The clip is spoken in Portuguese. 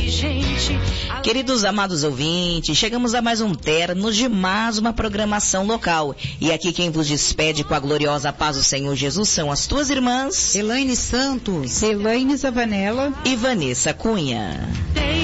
gente. Queridos amados ouvintes, chegamos a mais um término de mais uma programação local. E aqui quem vos despede com a gloriosa paz do Senhor Jesus são as tuas irmãs Elaine Santos, Elaine Zavanella e Vanessa Cunha.